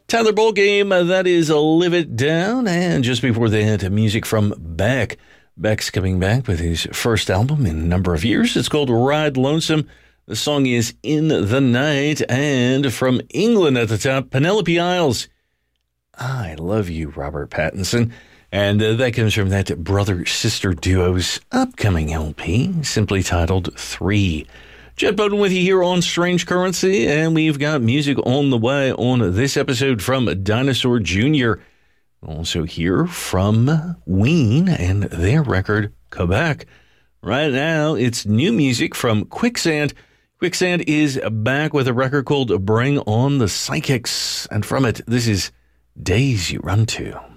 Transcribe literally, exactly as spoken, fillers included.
Tyler Bowl Game, uh, that is Live It Down. And just before that, music from Beck. Beck's coming back with his first album in a number of years. It's called Ride Lonesome. The song is In the Night. And from England at the top, Penelope Isles. I Love You, Robert Pattinson. And uh, that comes from that brother-sister duo's upcoming L P, simply titled Three. Jet Bowden with you here on Strange Currency, and we've got music on the way on this episode from Dinosaur Junior Also hear from Ween and their record, Quebec. Right now, it's new music from Quicksand. Quicksand is back with a record called Bring on the Psychics, and from it, this is Days You Run To.